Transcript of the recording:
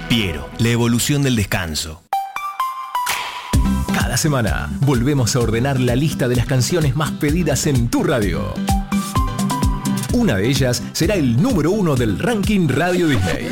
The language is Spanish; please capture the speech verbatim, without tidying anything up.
Piero, la evolución del descanso. Cada semana volvemos a ordenar la lista de las canciones más pedidas en tu radio. Una de ellas será el número uno del ranking Radio Disney.